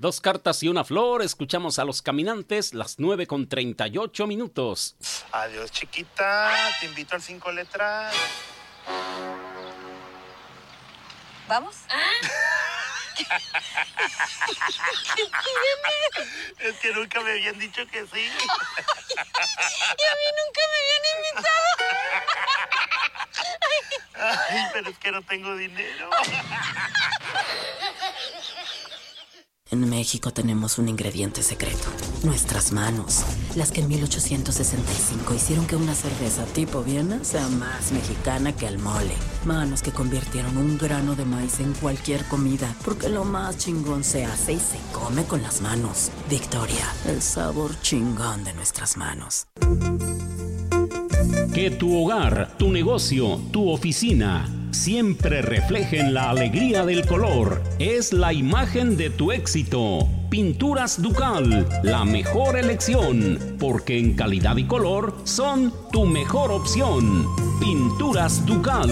2 cartas y una flor. Escuchamos a Los Caminantes, las 9:38. Adiós, chiquita. Te invito al 5 letras. ¿Vamos? Es que nunca me habían dicho que sí. Y a mí nunca me habían invitado. Ay, pero es que no tengo dinero. En México tenemos un ingrediente secreto, nuestras manos, las que en 1865 hicieron que una cerveza tipo Viena sea más mexicana que el mole. Manos que convirtieron un grano de maíz en cualquier comida, porque lo más chingón se hace y se come con las manos. Victoria, el sabor chingón de nuestras manos. Que tu hogar, tu negocio, tu oficina siempre reflejen la alegría del color. Es la imagen de tu éxito. Pinturas Ducal, la mejor elección, porque en calidad y color son tu mejor opción. Pinturas Ducal.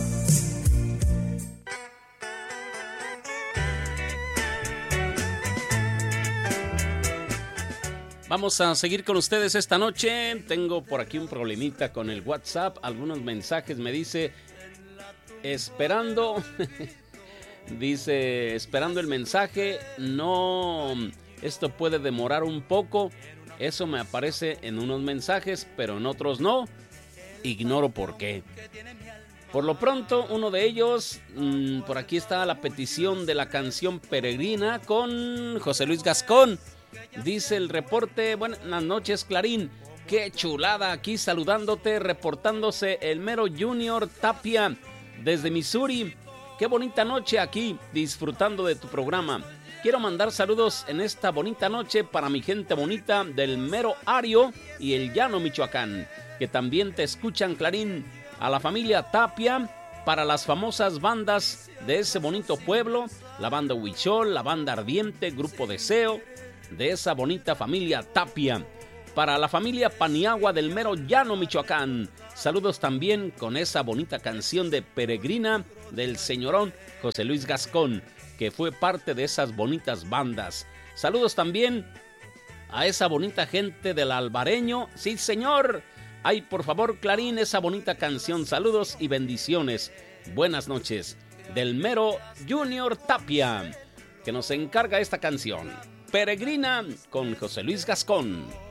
Vamos a seguir con ustedes esta noche. Tengo por aquí un problemita con el WhatsApp. Algunos mensajes me dice... Esperando, dice, esperando el mensaje, no, esto puede demorar un poco, eso me aparece en unos mensajes, pero en otros no, ignoro por qué. Por lo pronto, uno de ellos, por aquí está la petición de la canción Peregrina con José Luis Gascón. Dice el reporte, buenas noches Clarín, qué chulada aquí saludándote, reportándose el mero Junior Tapia. Desde Missouri, qué bonita noche aquí, disfrutando de tu programa. Quiero mandar saludos en esta bonita noche para mi gente bonita del mero Ario y el Llano Michoacán, que también te escuchan, Clarín. A la familia Tapia, para las famosas bandas de ese bonito pueblo, la banda Huichol, la banda Ardiente, Grupo Deseo, de esa bonita familia Tapia. Para la familia Paniagua del mero Llano Michoacán, saludos también con esa bonita canción de Peregrina del señorón José Luis Gascón, que fue parte de esas bonitas bandas. Saludos también a esa bonita gente del Albareño. Sí, señor. Ay, por favor, Clarín, esa bonita canción. Saludos y bendiciones. Buenas noches. Del mero Junior Tapia, que nos encarga esta canción. Peregrina con José Luis Gascón.